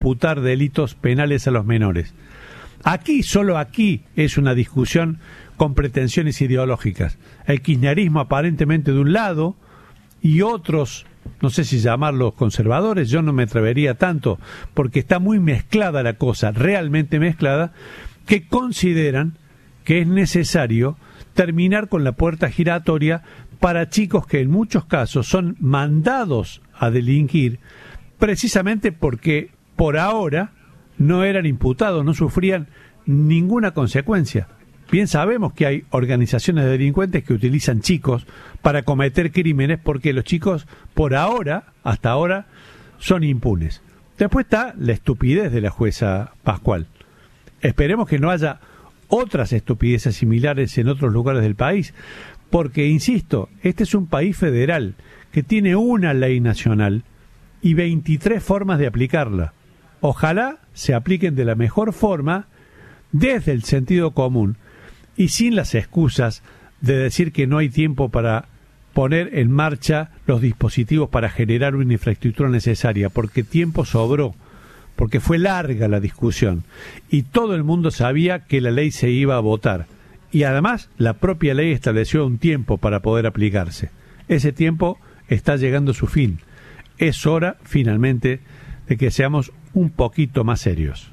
imputar delitos penales a los menores. Aquí, solo aquí, es una discusión con pretensiones ideológicas. El kirchnerismo aparentemente de un lado y otros, no sé si llamarlos conservadores, yo no me atrevería tanto, porque está muy mezclada la cosa, realmente mezclada, que consideran que es necesario terminar con la puerta giratoria para chicos que en muchos casos son mandados a delinquir precisamente porque por ahora no eran imputados, no sufrían ninguna consecuencia. Bien sabemos que hay organizaciones de delincuentes que utilizan chicos para cometer crímenes porque los chicos por ahora, hasta ahora, son impunes. Después está la estupidez de la jueza Pascual. Esperemos que no haya otras estupideces similares en otros lugares del país, porque, insisto, este es un país federal que tiene una ley nacional y 23 formas de aplicarla. Ojalá se apliquen de la mejor forma desde el sentido común y sin las excusas de decir que no hay tiempo para poner en marcha los dispositivos para generar una infraestructura necesaria, porque tiempo sobró, porque fue larga la discusión y todo el mundo sabía que la ley se iba a votar y además la propia ley estableció un tiempo para poder aplicarse. Ese tiempo está llegando a su fin. Es hora finalmente de que seamos un poquito más serios.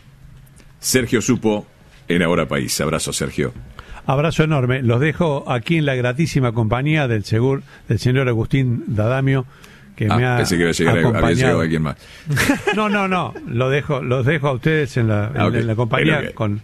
Sergio Supo en Ahora País. Abrazo, Sergio. Abrazo enorme. Los dejo aquí en la gratísima compañía del señor Agustín D'Adamio, que me ha pensé que había llegado alguien más. No. Los dejo a ustedes en la compañía con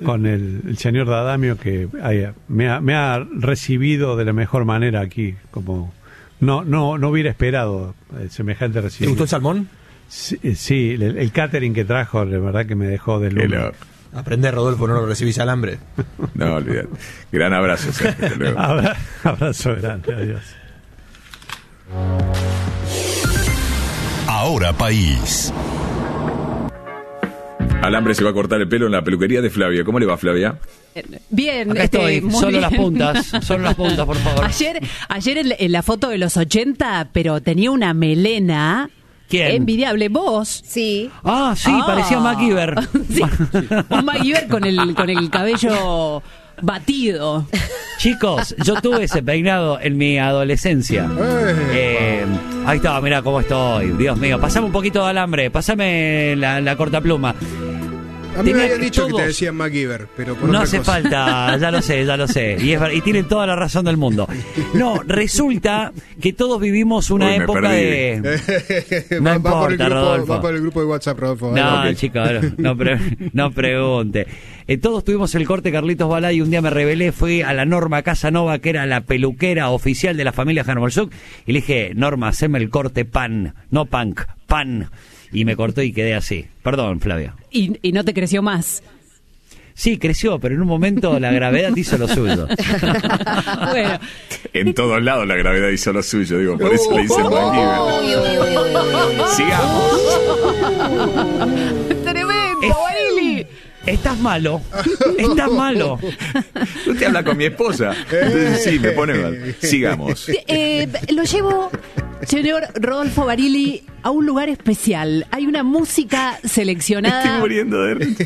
el señor D'Adamio, que me ha recibido de la mejor manera aquí, como no hubiera esperado semejante ¿Te recibido. gustó el salmón? Sí, el catering que trajo, de verdad que me dejó de lujo. Aprende, Rodolfo, no lo recibís al hambre. No, olvídate. Gran abrazo, Sergio. Hasta luego. Abrazo grande, adiós. Ahora País. Alambre se va a cortar el pelo en la peluquería de Flavia. ¿Cómo le va, Flavia? Bien, acá estoy, solo bien. las puntas, por favor. Ayer en la foto de los 80, pero tenía una melena. ¿Quién? Envidiable, vos. Sí. Ah, sí, parecía MacGyver. Sí, un MacGyver con el cabello batido. Chicos, yo tuve ese peinado en mi adolescencia. Ahí está, mirá cómo estoy. Dios mío, pasame un poquito de alambre, pasame la cortapluma. A mí me habían dicho que te decían MacGyver, pero por no otra hace cosa. falta, ya lo sé. Y tienen toda la razón del mundo. No, resulta que todos vivimos una época de... No importa, Rodolfo. Va por el grupo de WhatsApp, Rodolfo. No, Okay. chicos, no pregunte. Todos tuvimos el corte Carlitos Balá y un día me rebelé, fui a la Norma Casanova, que era la peluquera oficial de la familia Hanolzuk, y le dije, Norma, haceme el corte pan, no punk, pan. Y me cortó y quedé así. Perdón, Flavia. Y no te creció más. Sí, creció, pero en un momento la gravedad hizo lo suyo. Bueno. En todos lados la gravedad hizo lo suyo, digo, por eso le dicen MacGyver. Sigamos. Tremendo, Barili. Estás malo. Usted habla con mi esposa. Entonces, sí, me pone mal. Sigamos. Lo llevo, señor Rodolfo Barili, a un lugar especial. Hay una música seleccionada. Estoy muriendo de risa.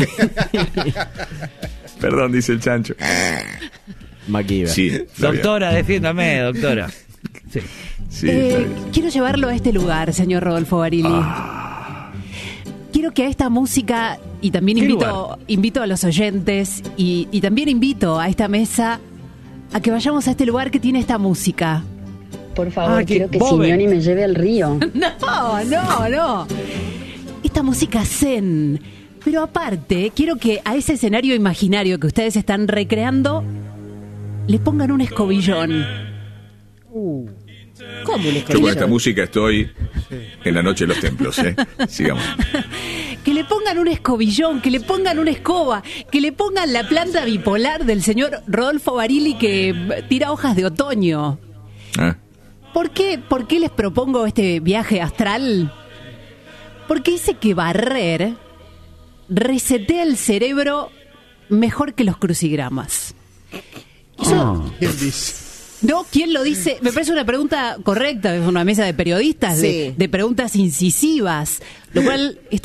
Perdón, dice el chancho. MacGyver. Sí, Doctora, defiéndame, doctora. Sí, está bien. Quiero llevarlo a este lugar, señor Rodolfo Barili. Quiero que a esta música, y también invito a los oyentes, y también invito a esta mesa a que vayamos a este lugar que tiene esta música. Por favor, quiero que Simeoni me lleve al río. No. Esta música zen. Pero aparte, quiero que a ese escenario imaginario que ustedes están recreando le pongan un escobillón. ¿Cómo un Yo con escobillón? esta música estoy en la noche de los templos, Sigamos. Que le pongan un escobillón, que le pongan una escoba, que le pongan la planta bipolar del señor Rodolfo Barili que tira hojas de otoño. ¿Por qué les propongo este viaje astral? Porque dice que barrer resetea el cerebro mejor que los crucigramas. ¿Quién dice? No, ¿quién lo dice? Me parece una pregunta correcta, es una mesa de periodistas, Sí. de preguntas incisivas, lo cual está